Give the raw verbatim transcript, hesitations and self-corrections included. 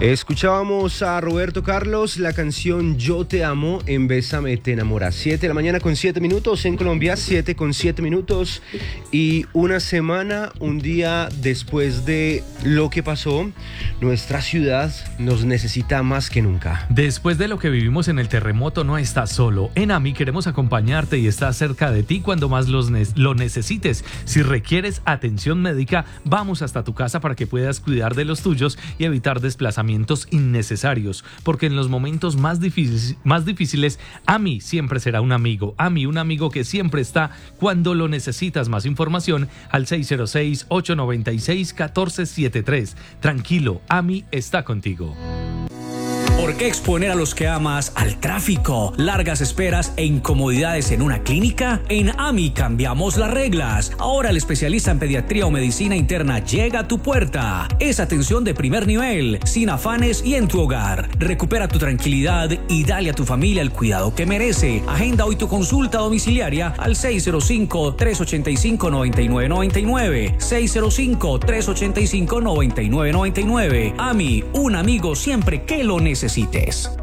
Escuchábamos a Roberto Carlos, la canción Yo te amo en Bésame te enamora. siete de la mañana con siete minutos en Colombia, siete con siete minutos. Y una semana, un día después de lo que pasó, nuestra ciudad nos necesita más que nunca. Después de lo que vivimos en el terremoto, no estás solo. En AMI queremos acompañarte y estar cerca de ti cuando más los ne- lo necesites. Si requieres atención médica, vamos hasta tu casa para que puedas cuidar de los tuyos y evitar desplazamientos innecesarios, porque en los momentos más difíciles, más difíciles, AMI siempre será un amigo. AMI, un amigo que siempre está cuando lo necesitas. Más información al seis cero seis, ocho nueve seis, uno cuatro siete tres. Tranquilo, AMI está contigo. ¿Por qué exponer a los que amas al tráfico, largas esperas e incomodidades en una clínica? En AMI cambiamos las reglas. Ahora el especialista en pediatría o medicina interna llega a tu puerta. Es atención de primer nivel, sin afanes y en tu hogar. Recupera tu tranquilidad y dale a tu familia el cuidado que merece. Agenda hoy tu consulta domiciliaria al seis cero cinco, tres ocho cinco, nueve nueve nueve nueve. seis cero cinco, tres ocho cinco, nueve nueve nueve nueve. AMI, un amigo siempre que lo necesites.